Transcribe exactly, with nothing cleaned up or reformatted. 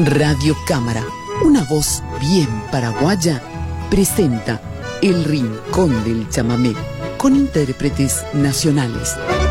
Radio Cámara, una voz bien paraguaya, presenta El Rincón del Chamamé, con intérpretes nacionales.